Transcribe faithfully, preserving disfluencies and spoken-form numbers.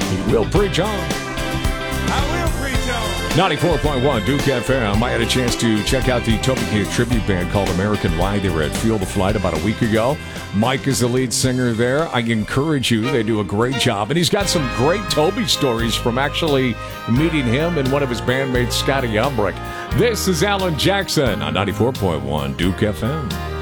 He will preach on. I will preach on. ninety-four point one Duke F M. I had a chance to check out the Toby Keith tribute band called American Why. They were at Field of Flight about a week ago. Mike is the lead singer there. I encourage you. They do a great job. And he's got some great Toby stories from actually meeting him and one of his bandmates, Scotty Umbrick. This is Alan Jackson on ninety-four point one Duke F M.